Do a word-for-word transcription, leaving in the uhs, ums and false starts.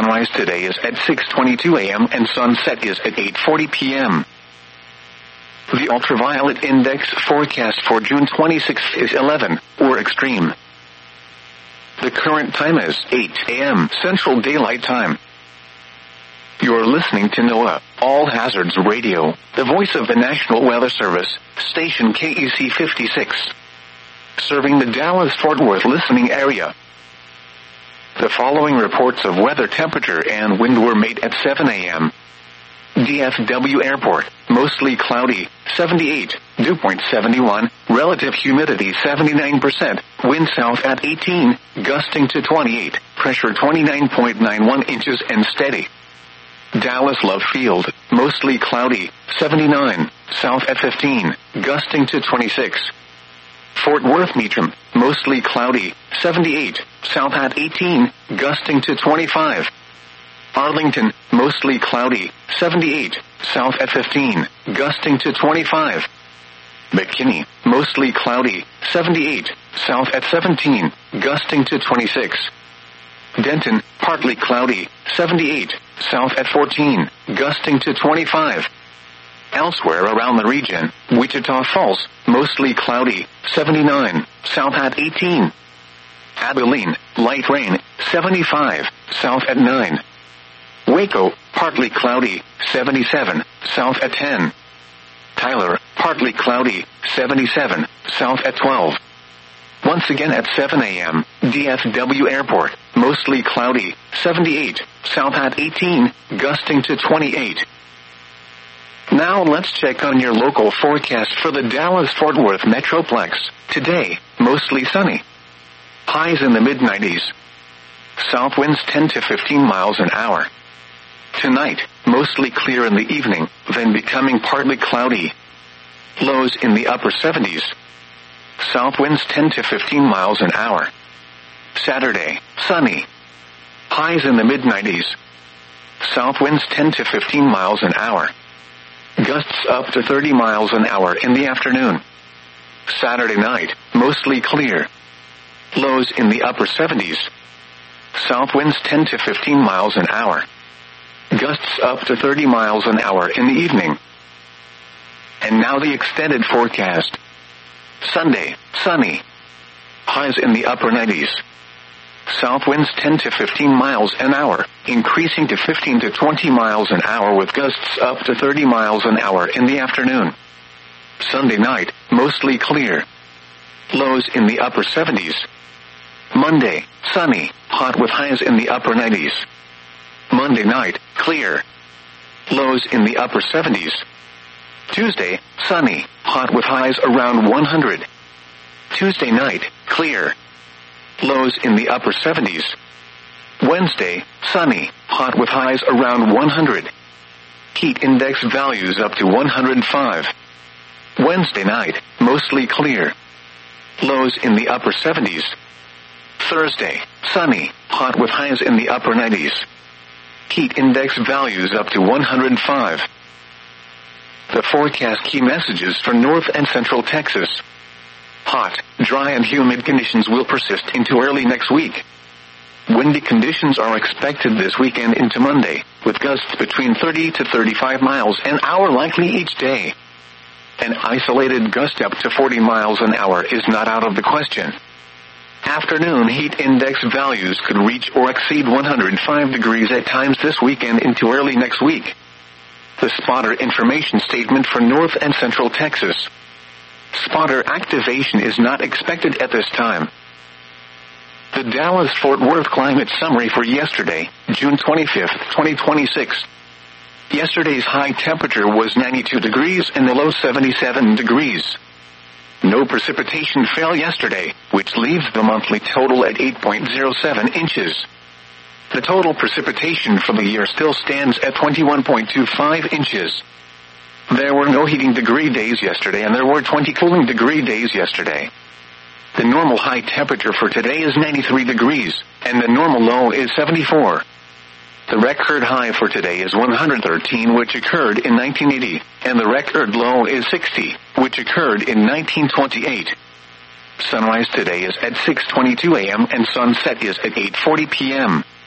Sunrise today is at six twenty-two a.m. and sunset is at eight forty p.m. The ultraviolet index forecast for June twenty-sixth is eleven, or extreme. The current time is eight a.m. Central Daylight Time. You're listening to NOAA, All Hazards Radio, the voice of the National Weather Service, station K E C fifty-six. Serving the Dallas-Fort Worth listening area. The following reports of weather temperature and wind were made at seven a.m. D F W Airport, mostly cloudy, seventy-eight, dew point seventy-one, relative humidity seventy-nine percent, wind south at eighteen, gusting to twenty-eight, pressure twenty-nine point nine one inches and steady. Dallas Love Field, mostly cloudy, seventy-nine, south at fifteen, gusting to twenty-six. Fort Worth Meacham, mostly cloudy, seventy-eight, south at eighteen, gusting to twenty-five. Arlington, mostly cloudy, seventy-eight, south at fifteen, gusting to twenty-five. McKinney, mostly cloudy, seventy-eight, south at seventeen, gusting to twenty-six. Denton, partly cloudy, seventy-eight, south at fourteen, gusting to twenty-five. Elsewhere around the region, Wichita Falls, mostly cloudy, seventy-nine, south at eighteen. Abilene, light rain, seventy-five, south at nine. Waco, partly cloudy, seventy-seven, south at ten. Tyler, partly cloudy, seventy-seven, south at twelve. Once again at seven a.m., D F W Airport, mostly cloudy, seventy-eight, south at eighteen, gusting to twenty-eight. Now let's check on your local forecast for the Dallas-Fort Worth Metroplex. Today, mostly sunny. Highs in the mid nineties. South winds ten to fifteen miles an hour. Tonight, mostly clear in the evening, then becoming partly cloudy. Lows in the upper seventies. South winds ten to fifteen miles an hour. Saturday, sunny. Highs in the mid nineties. South winds ten to fifteen miles an hour. Gusts up to thirty miles an hour in the afternoon. Saturday night, mostly clear. Lows in the upper seventies. South winds ten to fifteen miles an hour. Gusts up to thirty miles an hour in the evening. And now the extended forecast. Sunday, sunny. Highs in the upper nineties. South winds ten to fifteen miles an hour, increasing to fifteen to twenty miles an hour with gusts up to thirty miles an hour in the afternoon. Sunday night, mostly clear. Lows in the upper seventies. Monday, sunny, hot with highs in the upper nineties. Monday night, clear. Lows in the upper seventies. Tuesday, sunny, hot with highs around one hundred. Tuesday night, clear. Lows in the upper seventies. Wednesday, sunny, hot with highs around one hundred. Heat index values up to one hundred five. Wednesday night, mostly clear. Lows in the upper seventies. Thursday, sunny, hot with highs in the upper nineties. Heat index values up to one hundred five. The forecast key messages for North and Central Texas. Hot, dry and humid conditions will persist into early next week. Windy conditions are expected this weekend into Monday, with gusts between thirty to thirty-five miles an hour likely each day. An isolated gust up to forty miles an hour is not out of the question. Afternoon heat index values could reach or exceed one hundred five degrees at times this weekend into early next week. The spotter information statement for North and Central Texas. Spotter activation is not expected at this time. The Dallas-Fort Worth climate summary for yesterday, June twenty-fifth, twenty twenty-six. Yesterday's high temperature was ninety-two degrees and the low seventy-seven degrees. No precipitation fell yesterday, which leaves the monthly total at eight point zero seven inches. The total precipitation for the year still stands at twenty-one point two five inches. There were no heating degree days yesterday and there were twenty cooling degree days yesterday. The normal high temperature for today is ninety-three degrees, and the normal low is seventy-four. The record high for today is one hundred thirteen, which occurred in nineteen eighty, and the record low is sixty, which occurred in nineteen twenty-eight. Sunrise today is at six twenty-two a.m. and sunset is at eight forty p.m.